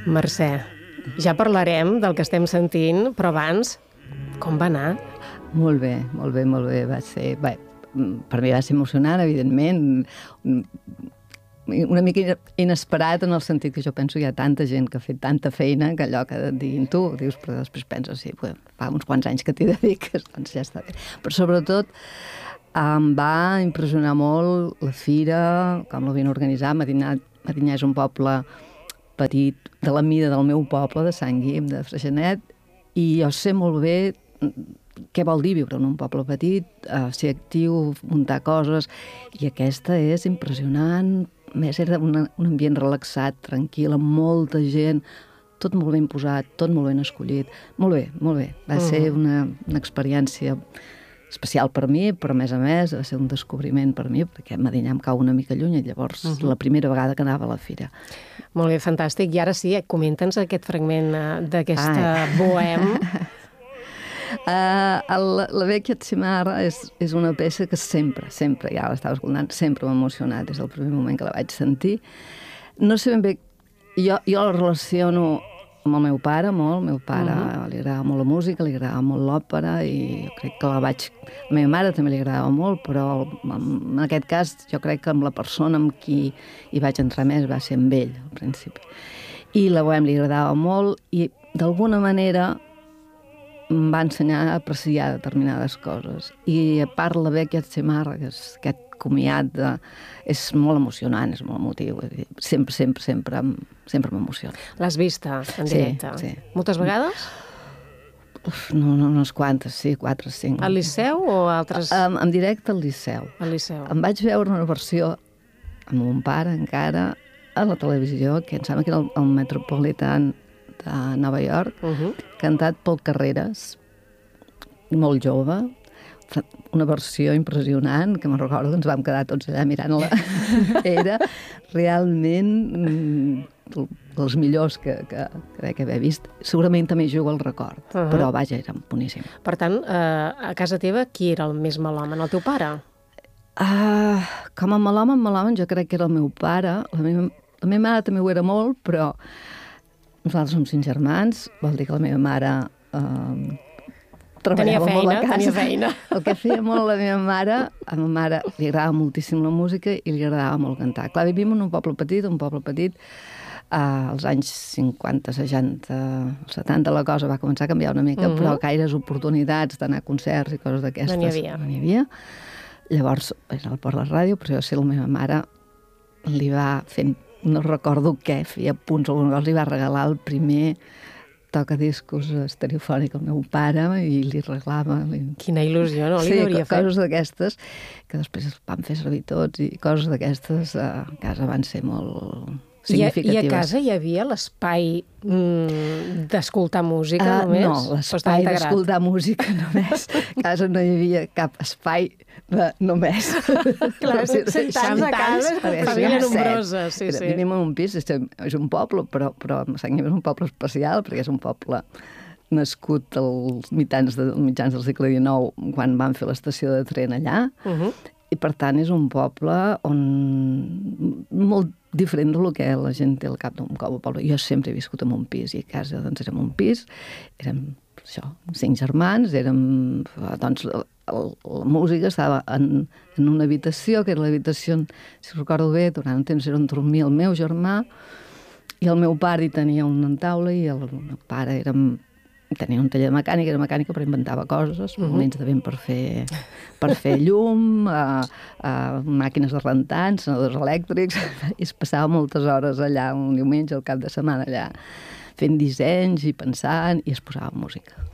Mercè, ja parlarem del que estem sentint, però abans, com va anar? Molt bé, molt bé, molt bé. Va ser... Bé, per mi va ser emocionant, evidentment. Una mica inesperat en el sentit que jo penso que hi ha tanta gent que ha fet tanta feina que allò que et diguin tu, dius, però després penses, sí, fa uns quants anys que t'hi dediques, doncs ja està bé. Però sobretot em va impressionar molt la fira, com l'havien organitzat. Medinyà és un poble petit, de la mida del meu poble, de Sant Guim, de Freixenet, i jo sé molt bé què vol dir viure en un poble petit, ser actiu, muntar coses, i aquesta és impressionant. A més, era un ambient relaxat, tranquil, amb molta gent, tot molt ben posat, tot molt ben escollit. Molt bé, molt bé. Va ser una experiència especial per mi, però a més, va ser un descobriment per mi, perquè Medinyà em cau una mica lluny, i llavors la primera vegada que anava a la fira. Molt bé, fantàstic. I ara sí, comenta'ns aquest fragment d'aquesta bohem. La Vecchia Cimarra és una peça que sempre, ja l'estava escoltant, sempre m'ha emocionat des del primer moment que la vaig sentir. No sé ben bé... Jo la relaciono amb el meu pare, molt. El meu pare li agradava molt la música, li agradava molt l'òpera, i jo crec que la meva mare també li agradava molt, però en aquest cas jo crec que amb la persona amb qui hi vaig entrar més va ser amb ell, al principi. I la bohème li agradava molt, i d'alguna manera em va ensenyar a apreciar determinades coses. I a part la Vecchia Cimarra, que és aquest comiat, és molt emocionant, és molt emotiu. Sempre m'emociona. L'has vista en directe? Sí. Moltes vegades? No, unes quantes, sí, 4 o 5. Al Liceu o altres? En directe al Liceu. Al Liceu. Em vaig veure una versió amb mon pare encara a la televisió, que em sembla que era el Metropolitan de Nova York, cantat pel Carreras, molt jove, una versió impressionant, que me'n recordo que ens vam quedar tots allà mirant-la. Era realment dels millors que crec haver vist. Segurament també jugo al record, però vaja, era boníssim. Per tant, a casa teva, qui era el més melòman? El teu pare? Com a melòman, jo crec que era el meu pare. La meva mare també ho era molt, però nosaltres som 5 germans, vol dir que la meva mare treballava molt a casa. Tenia feina. El que feia molt la meva mare, a ma mare li agradava moltíssim la música i li agradava molt cantar. Clar, vivim en un poble petit, als anys 50, 60, 70 la cosa va començar a canviar una mica, però gaires oportunitats d'anar a concerts i coses d'aquestes no n'hi havia. Llavors, era per la ràdio, però jo sé, la meva mare li va fent, no recordo què, feia punts o alguna cosa, li va regalar el primer tocadiscos estereofònic al meu pare i li reglava. Quina il·lusió, no? Li hauria fet. Sí, coses d'aquestes, que després es van fer servir tots, i coses d'aquestes a casa van ser molt significatives. I a casa hi havia l'espai d'escoltar música només? No, l'espai d'escoltar música només. A casa no hi havia cap espai de només. Clar, 100 anys a casa, família nombrosa. Vivim en un pis, és un poble, però Sant Guim és un poble especial, perquè és un poble nascut als mitjans del segle XIX, quan van fer l'estació de tren allà, i per tant és un poble molt diferent del que la gent té al cap d'un poble. Jo sempre he viscut en un pis, i a casa doncs érem un pis, érem 5 germans, doncs la música estava en una habitació, que era l'habitació, si recordo bé, durant un temps era on dormia el meu germà, i el meu pare hi tenia una taula, i el meu pare tenia un taller de mecànica, era mecànica, però inventava coses, molins de vent per fer llum, màquines de rentar, encenedors elèctrics, i es passava moltes hores allà, un diumenge, al cap de setmana allà, fent dissenys i pensant, i es posava música.